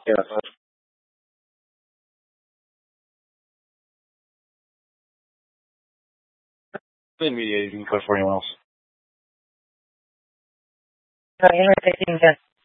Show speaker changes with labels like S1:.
S1: Yeah. Been mediated. You can put for anyone else.
S2: Interrotating